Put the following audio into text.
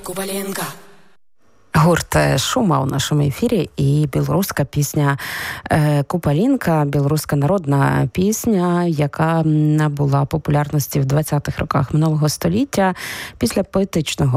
Кубаленка. Гурт «Шума» у нашому ефірі і білоруська пісня «Купалінка», білоруська народна пісня, яка набула популярності в 20-х роках минулого століття після поетичного